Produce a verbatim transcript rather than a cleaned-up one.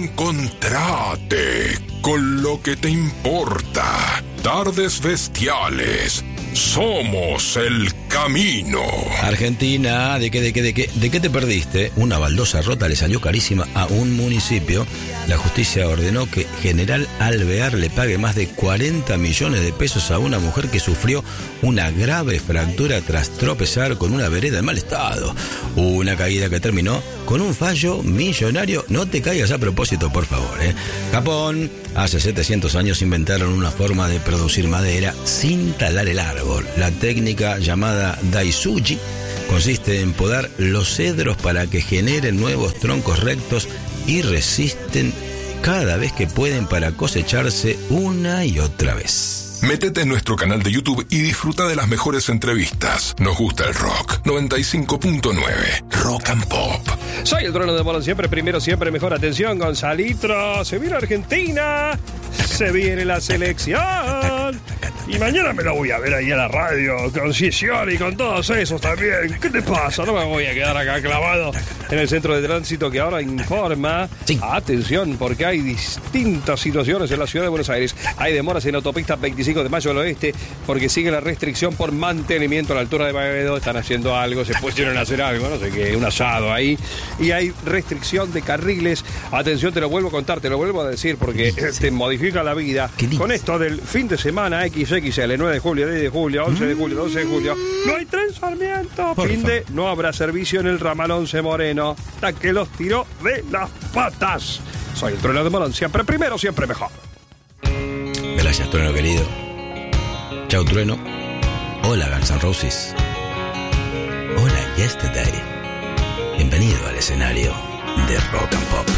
Reencontrate con lo que te importa. Tardes Bestiales. Somos el camino. Argentina, ¿de qué, de qué, de qué, de qué te perdiste? Una baldosa rota le salió carísima a un municipio. La justicia ordenó que General Alvear le pague más de cuarenta millones de pesos a una mujer que sufrió una grave fractura tras tropezar con una vereda en mal estado. Una caída que terminó con un fallo millonario. No te caigas a propósito, por favor, ¿eh? Japón, hace setecientos años inventaron una forma de producir madera sin talar el árbol. La técnica llamada Daisuji consiste en podar los cedros para que generen nuevos troncos rectos y resisten cada vez que pueden para cosecharse una y otra vez. Métete en nuestro canal de YouTube y disfruta de las mejores entrevistas. Nos gusta el rock. noventa y cinco punto nueve Rock and Pop. Soy el Trueno de Morón, siempre primero, siempre mejor. Atención, Gonzalitro. Se viene Argentina. Se viene la selección. Y mañana me lo voy a ver ahí a la radio con Scioli y con todos esos también. ¿Qué te pasa? No me voy a quedar acá clavado en el centro de tránsito que ahora informa. Sí. Atención, porque hay distintas situaciones en la ciudad de Buenos Aires. Hay demoras en autopista veinticinco de mayo del oeste porque sigue la restricción por mantenimiento a la altura de Baedo. Están haciendo algo, se pusieron a hacer algo, no sé qué, un asado ahí. Y hay restricción de carriles. Atención, te lo vuelvo a contar, te lo vuelvo a decir porque te modifica la vida. Con esto del fin de semana equis equis ele, nueve de julio, diez de julio, once de julio, doce de julio, no hay tren Sarmiento. Fin de, no habrá servicio en el ramal once Moreno. Hasta que los tiró de las patas. Soy el Trueno de Morón, siempre primero, siempre mejor. Gracias, Trueno querido. Chau, Trueno. Hola, Guns N' Roses. Hola, Yesterday. Bienvenido al escenario de Rock and Pop.